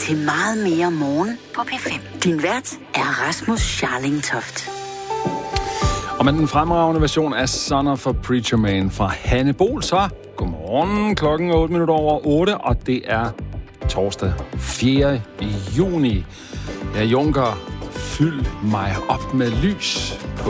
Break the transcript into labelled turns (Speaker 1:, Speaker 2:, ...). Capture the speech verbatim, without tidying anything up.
Speaker 1: til Meget mere morgen på P fem. Din vært er Rasmus Scharlingtoft.
Speaker 2: Og med den fremragende version af Son of a Preacher Man fra Hanne Bol, så godmorgen, klokken er otte minutter over otte, og det er torsdag fjerde juni. Ja, Junker, fyld mig op med lys på